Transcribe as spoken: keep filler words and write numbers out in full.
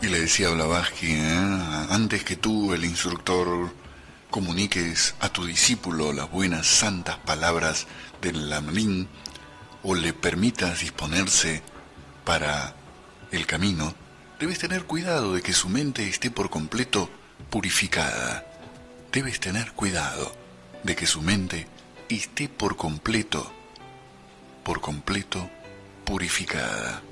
le decía a Blavatsky, ¿eh? Antes que tú, el instructor, comuniques a tu discípulo las buenas santas palabras del Lamrim o le permitas disponerse para el camino, debes tener cuidado de que su mente esté por completo purificada. Debes tener cuidado de que su mente esté por completo, por completo purificada.